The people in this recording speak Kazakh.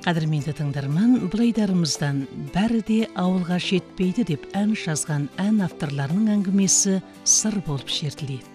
Қадірменді тыңдарман, бұл айдарымыздан бәрі де ауылға жетпейді деп ән жазған ән авторларының әңгімесі сыр болып шертіледі.